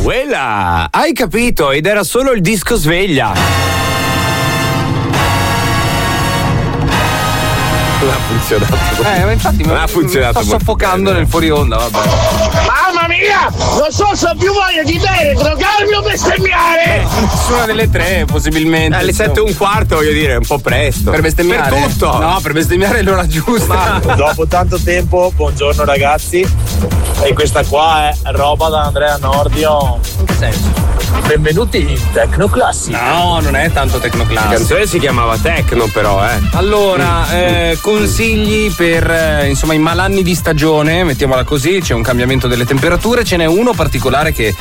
quella! Hai capito? Ed era solo il disco sveglia. Non ha funzionato. Ma infatti non ha funzionato. Sto soffocando nel fuori onda, vabbè. Mamma mia! Non so se ho più voglia di bere, drogarmi o bestemmiare! Nessuna delle tre, possibilmente. Alle 7:15, voglio dire, è un po' presto. Per bestemmiare? Per tutto! No, per bestemmiare è l'ora giusta. Dopo tanto tempo, buongiorno ragazzi. E questa qua è roba da Andrea Nordio. In che senso? Benvenuti in Tecno Classic. No, non è tanto Tecno Classic. La canzone si chiamava Tecno, però, Allora, consigli per insomma i malanni di stagione, mettiamola così, c'è un cambiamento delle temperature, ce n'è uno particolare che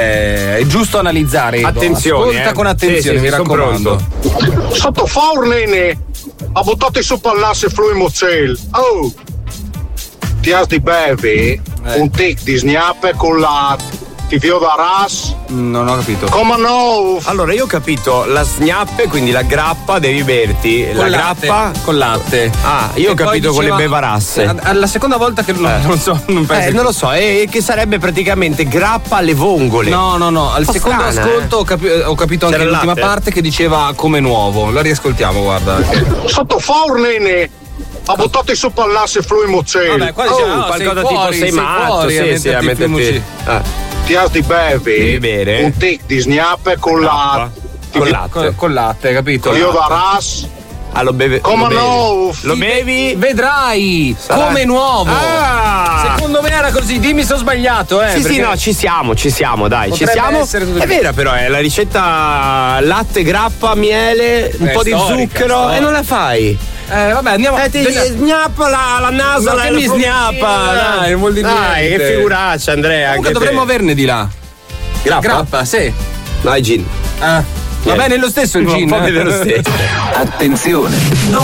è giusto analizzare. Attenzione. Ascolta con attenzione, sì, mi raccomando. Sotto fornene! Ha buttato su pallasse fluimozel. Oh! Ti has di bevi? Un tic di snappe con la tivio da ras? Non ho capito. Come no? Allora, io ho capito, la snappe, quindi la grappa, devi berti. Con la latte, grappa con latte. Ah, io ho capito con le bevarasse. La seconda volta che non so, non penso. Non lo so, che sarebbe praticamente grappa alle vongole. No, al secondo strana, ascolto ho capito anche C'era l'ultima latte? parte che diceva come nuovo. La riascoltiamo, guarda. Sotto fornene! Ha buttato su pallasse fluimozel. Vabbè, qua diceva, qualcosa tipo sei matto, fuori, sì, a metterti. Ti has di bevi? Devi bere. Un tic di snappe con la Con latte. Con latte, capito? tivio da ras? Ah, lo bevi. Come no? Lo bevi? Vedrai come nuovo. Ah! Secondo me era così, dimmi se ho sbagliato, Sì, perché no, ci siamo, dai, ci potrebbe siamo. essere tutto È così. vera però, è la ricetta latte, grappa, miele, un po' di storica, zucchero storica. e non la fai. Vabbè, andiamo. Ti snappa la naso. Ma che mi snappa? Dai, non vuol dire Dai, niente. che figuraccia, Andrea. Comunque anche dovremmo te. averne di là. Grappa? Sì. No, è gin. Va bene lo stesso il gin. Va bene lo stesso. Attenzione!